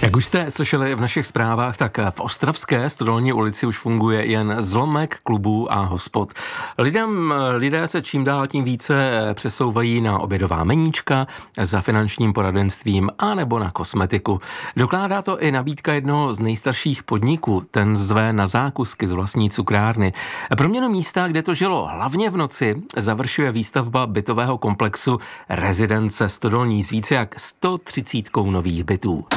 Jak už jste slyšeli v našich zprávách, tak v ostravské Stodolní ulici už funguje jen zlomek klubů a hospod. Lidé se čím dál tím více přesouvají na obědová meníčka, za finančním poradenstvím a nebo na kosmetiku. Dokládá to i nabídka jednoho z nejstarších podniků, ten zve Na zákusky z vlastní cukrárny. Proměnu místa, kde to žilo hlavně v noci, završuje výstavba bytového komplexu Rezidence Stodolní s více jak 130 nových bytů.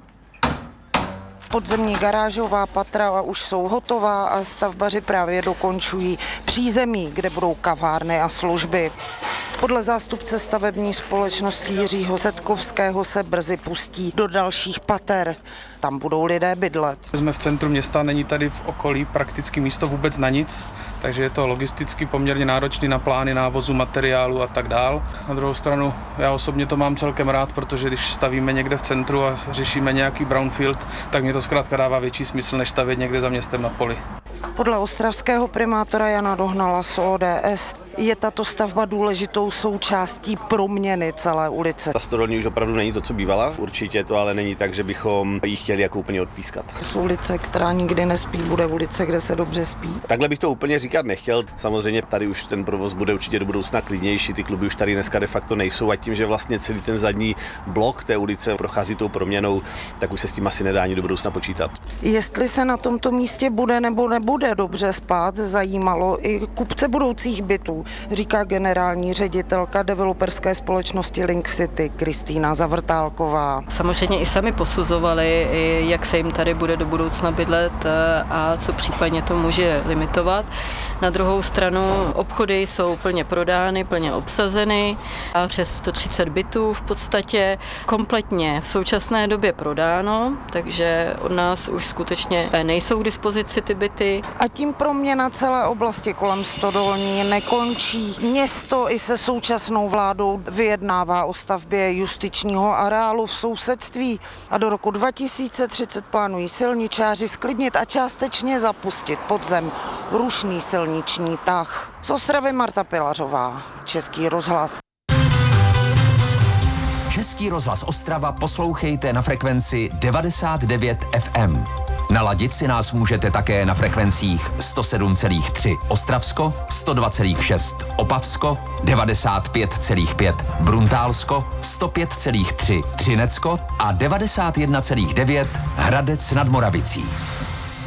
Podzemní garážová patra už jsou hotová a stavbaři právě dokončují přízemí, kde budou kavárny a služby. Podle zástupce stavební společnosti Jiřího Zetkovského se brzy pustí do dalších pater. Tam budou lidé bydlet. Jsme v centru města, není tady v okolí prakticky místo vůbec na nic, takže je to logisticky poměrně náročný na plány návozu materiálu a tak dál. Na druhou stranu já osobně to mám celkem rád, protože když stavíme někde v centru a řešíme nějaký brownfield, tak mě to zkrátka dává větší smysl, než stavět někde za městem na poli. Podle ostravského primátora Jana Dohnala z ODS je tato stavba důležitou součástí proměny celé ulice. Ta Stodolní už opravdu není to, co bývala. Určitě to ale není tak, že bychom ji chtěli jako úplně odpískat. Z ulice, která nikdy nespí, bude ulice, kde se dobře spí. Takhle bych to úplně říkat nechtěl. Samozřejmě tady už ten provoz bude určitě do budoucna klidnější. Ty kluby už tady dneska de facto nejsou a tím, že vlastně celý ten zadní blok té ulice prochází tou proměnou, tak už se s tím asi nedá ani do budoucna počítat. Jestli se na tomto místě bude nebo nebude dobře spát, zajímalo i kupce budoucích bytů, říká generální ředitelka developerské společnosti Link City Kristýna Zavrtálková. Samozřejmě i sami posuzovali, jak se jim tady bude do budoucna bydlet a co případně to může limitovat. Na druhou stranu obchody jsou plně prodány, plně obsazeny a přes 130 bytů v podstatě kompletně v současné době prodáno, takže od nás už skutečně nejsou k dispozici ty byty. A tím proměna celé oblasti kolem Stodolní nekončí. Město i se současnou vládou vyjednává o stavbě justičního areálu v sousedství a do roku 2030 plánují silničáři sklidnit a částečně zapustit pod zem rušný silniční tah. Z Ostravy Marta Pilařová, Český rozhlas. Český rozhlas Ostrava poslouchejte na frekvenci 99 FM. Naladit si nás můžete také na frekvencích 107,3 Ostravsko, 102,6 Opavsko, 95,5 Bruntálsko, 105,3 Třinecko a 91,9 Hradec nad Moravicí.